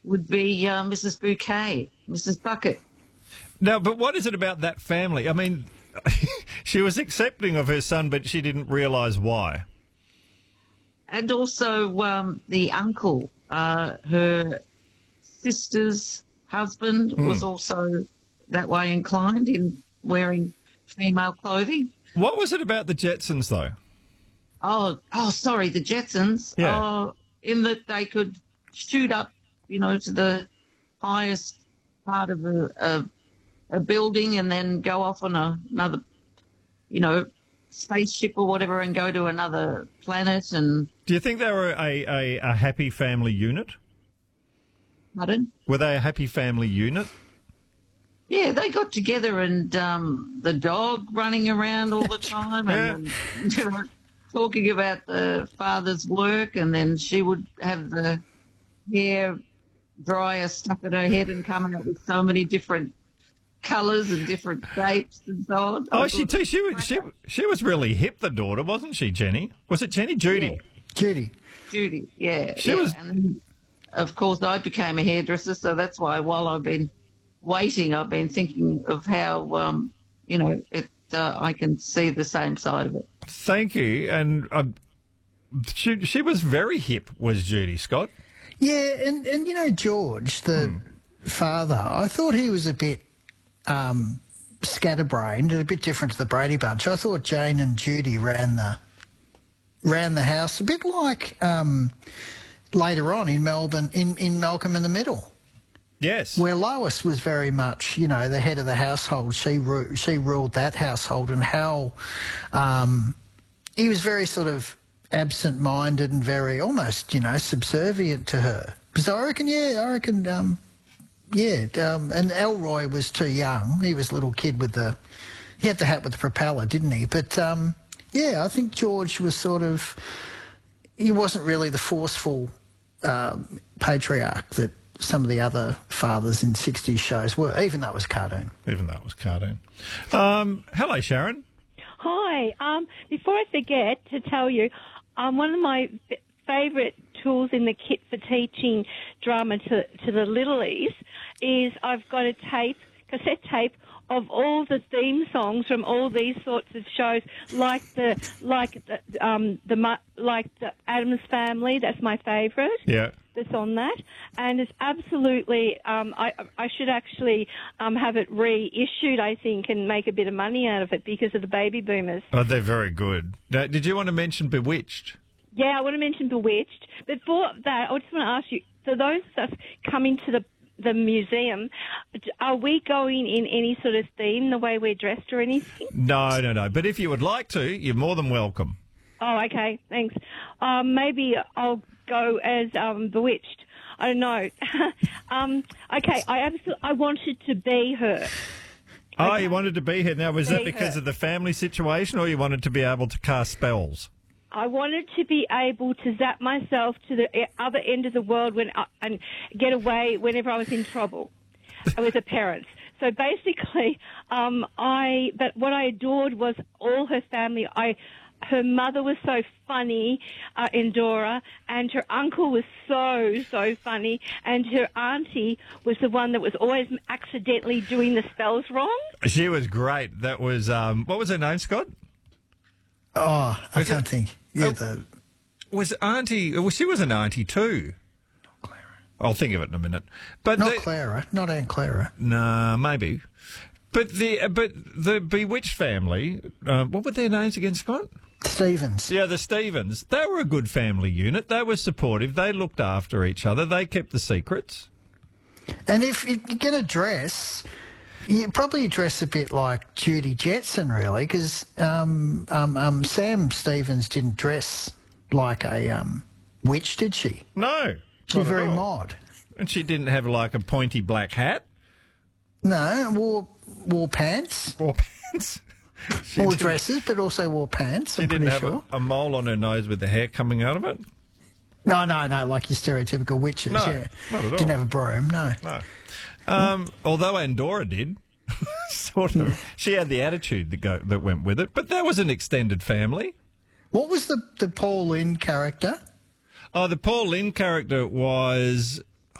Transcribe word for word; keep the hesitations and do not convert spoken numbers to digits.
would be uh, Missus Bouquet, Missus Bucket. Now, but what is it about that family? I mean, she was accepting of her son, but she didn't realise why. And also um, the uncle, uh, her sister's husband Mm. was also that way inclined in wearing female clothing. What was it about the Jetsons, though? Oh, oh, sorry, the Jetsons. Yeah. Oh, in that they could shoot up, you know, to the highest part of a, a, a building and then go off on a, another, you know, spaceship or whatever and go to another planet. And Do you think they were a, a, a happy family unit? pardon? Were they a happy family unit? Yeah, they got together and um, the dog running around all the time and, and you know, talking about the father's work, and then she would have the hair dryer stuck in her head and coming up with so many different colours and different shapes and so on. Oh, she too. She was she she was really hip. The daughter, wasn't she, Jenny? Was it Jenny? Judy. Yeah. Judy. Judy, yeah. She yeah. was- And then, of course, I became a hairdresser, so that's why while I've been waiting, I've been thinking of how, um, you know, it. Uh, I can see the same side of it. Thank you. And uh, she she was very hip, was Judy Scott? Yeah, and, and you know, George, the Hmm. father, I thought he was a bit um, scatterbrained and a bit different to the Brady Bunch. I thought Jane and Judy ran the ran the house a bit like um, later on in Melbourne, in, in Malcolm in the Middle, Yes. where Lois was very much, you know, the head of the household. She ru- she ruled that household, and how um, he was very sort of absent-minded and very almost, you know, subservient to her. So I reckon, yeah, I reckon, um, yeah. Um, and Elroy was too young. He was a little kid with the, he had the hat with the propeller, didn't he? But um, yeah, I think George was sort of, he wasn't really the forceful um, patriarch that some of the other fathers in sixties shows were, even though it was cartoon. Even though it was cartoon. Um, hello, Sharon. Hi. Um, before I forget to tell you, um, one of my f- favourite tools in the kit for teaching drama to, to the littlies is I've got a tape, cassette tape, of all the theme songs from all these sorts of shows, like the like the um the mu- like the Addams Family. That's my favourite. Yeah. That's on that, and it's absolutely. Um, I I should actually um have it reissued, I think, and make a bit of money out of it because of the baby boomers. Oh, they're very good. Now, did you want to mention Bewitched? Yeah, I want to mention Bewitched. Before that, I just want to ask you: for those of us coming to the the museum, are we going in any sort of theme, the way we're dressed or anything? No, no, no. But if you would like to, you're more than welcome. Oh, okay, thanks. Um, maybe I'll go as um, Bewitched. I don't know. um, okay, I absolutely I wanted to be her. Oh, Okay. you wanted to be here. Now, was that Be because her. of the family situation, or you wanted to be able to cast spells? I wanted to be able to zap myself to the e- other end of the world when I, and get away whenever I was in trouble with the parents. So basically, um, I. But what I adored was all her family. I. Her mother was so funny, uh, Endora, and her uncle was so, so funny, and her auntie was the one that was always accidentally doing the spells wrong. She was great. That was, um, what was her name, Scott? Oh, I Okay. can't think. Yeah, Oh. the Was Auntie, well, she was an auntie too. I'll think of it in a minute. But not the, Clara, not Aunt Clara. No, maybe. But the but the Bewitched family, uh, what were their names again, Scott? Stevens. Yeah, the Stevens. They were a good family unit. They were supportive. They looked after each other. They kept the secrets. And if you're going to dress, you probably dress a bit like Judy Jetson, really, because um, um, um, Sam Stevens didn't dress like a um, witch, did she? No. She was not at very all. mod. And she didn't have like a pointy black hat No, wore wore pants, or pants. She wore didn't- dresses, but also wore pants. She I'm didn't pretty have sure. a, a mole on her nose with the hair coming out of it. No, no, no, like your stereotypical witches. No, yeah, not at all. didn't have a broom. No. No. Um, although Andorra did, sort of. She had the attitude that go that went with it. But that was an extended family. What was the the Paul Lynn character? Oh, the Paul Lynn character was